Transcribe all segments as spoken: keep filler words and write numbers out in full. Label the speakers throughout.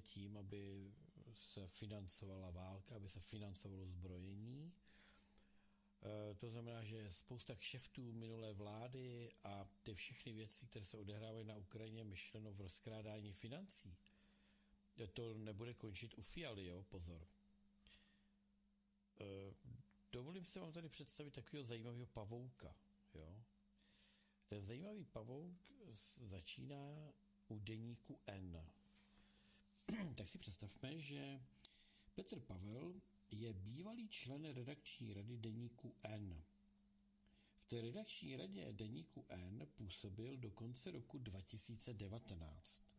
Speaker 1: tím, aby se financovala válka, aby se financovalo zbrojení. To znamená, že spousta kšeftů minulé vlády a ty všechny věci, které se odehrávají na Ukrajině, myšleno v rozkrádání financí. To nebude končit u Fialy, jo, pozor. Dovolím se vám tady představit takového zajímavého pavouka, jo. Ten zajímavý pavouk začíná u deníku N. Tak si představme, že Petr Pavel je bývalý člen redakční rady deníku N. V té redakční radě deníku N působil do konce roku dva tisíce devatenáct.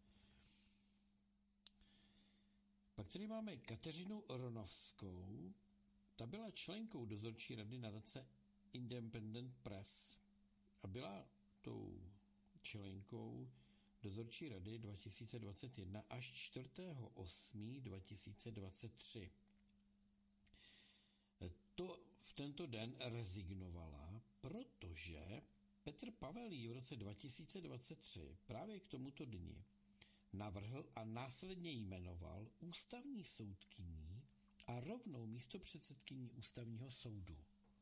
Speaker 1: Pak tady máme Kateřinu Ronovskou, ta byla členkou dozorčí rady nadace Independent Press a byla tou členkou dozorčí rady dva tisíce dvacet jedna až čtvrtého osmého dva tisíce dvacet tři. To v tento den rezignovala, protože Petr Pavel ji v roce dva tisíce dvacet tři právě k tomuto dni navrhl a následně jmenoval ústavní soudkyní a rovnou místopředsedkyní ústavního soudu.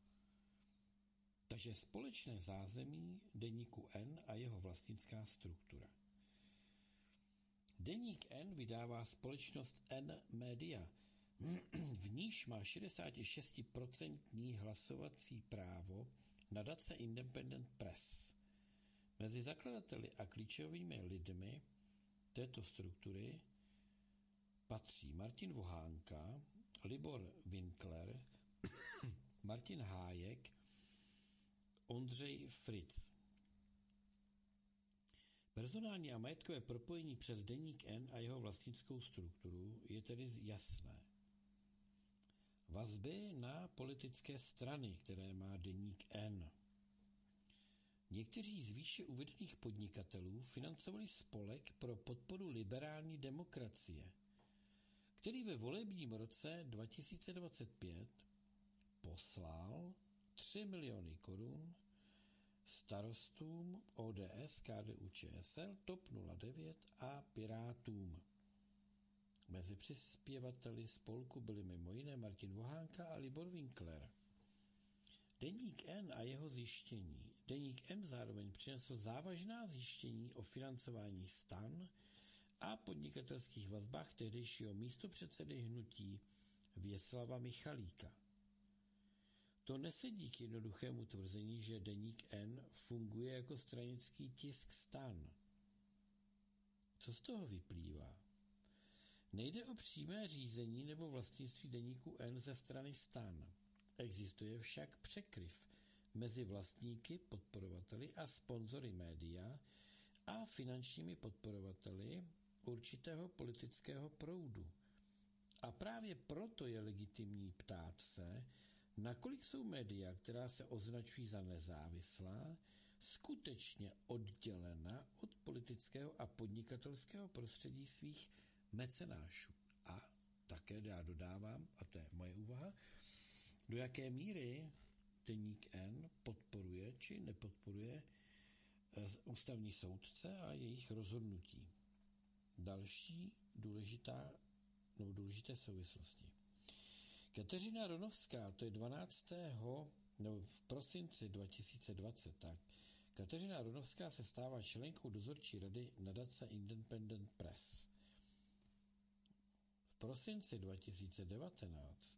Speaker 1: Takže společné zázemí deníku N a jeho vlastnická struktura. Deník N vydává společnost N Media, v níž má šedesát šest procent hlasovací právo nadace Independent Press. Mezi zakladateli a klíčovými lidmi této struktury patří Martin Vohánka, Libor Winkler, Martin Hájek, Ondřej Fritz. Personální a majetkové propojení přes deník N a jeho vlastnickou strukturu je tedy jasné. Vazby na politické strany, které má deník N. Někteří z výše uvedených podnikatelů financovali spolek pro podporu liberální demokracie, který ve volebním roce dva tisíce dvacet pět poslal tři miliony korun starostům O D S, K D U Č S L, T O P nula devět a Pirátům. Mezi přispěvateli spolku byli mimo jiné Martin Vohánka a Libor Winkler. Deník N a jeho zjištění. Deník N zároveň přinesl závažná zjištění o financování stan a podnikatelských vazbách tehdejšího místopředsedy hnutí Věslava Michalíka. To nesedí k jednoduchému tvrzení, že deník N funguje jako stranický tisk stan. Co z toho vyplývá? Nejde o přímé řízení nebo vlastnictví deníku N ze strany stan. Existuje však překryv mezi vlastníky, podporovateli a sponzory média a finančními podporovateli určitého politického proudu. A právě proto je legitimní ptát se, nakolik jsou média, která se označují za nezávislá, skutečně oddělena od politického a podnikatelského prostředí svých mecenášů. A také já dodávám, a to je moje úvaha, do jaké míry deník N podporuje či nepodporuje ústavní soudce a jejich rozhodnutí. Další důležitá, no, důležité souvislosti. Kateřina Ronovská, to je dvanáctého No, v prosinci dva tisíce dvacet, tak Kateřina Ronovská se stává členkou dozorčí rady nadace Independent Press. V prosinci dva tisíce devatenáct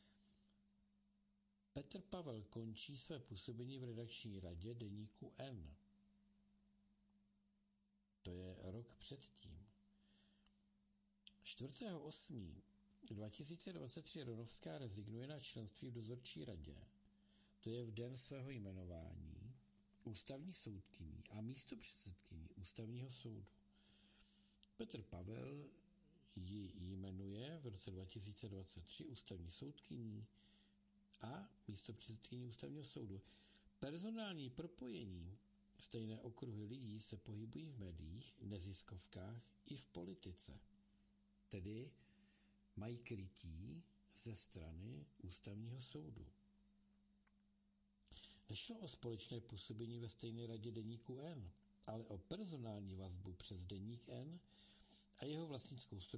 Speaker 1: Petr Pavel končí své působení v redakční radě deníku N. To je rok předtím. čtvrtého osmého dva tisíce dvacet tři Ronovská rezignuje na členství v dozorčí radě. To je v den svého jmenování ústavní soudkyní a místopředsedkyní ústavního soudu. Petr Pavel ji jmenuje v roce dva tisíce dvacet tři ústavní soudkyní a místopředsedkyní ústavního soudu. Personální propojení stejné okruhy lidí se pohybují v médiích, neziskovkách i v politice. Tedy mají krytí ze strany ústavního soudu. Nešlo o společné působení ve stejné radě deníku N, ale o personální vazbu přes deník N a jeho vlastnickou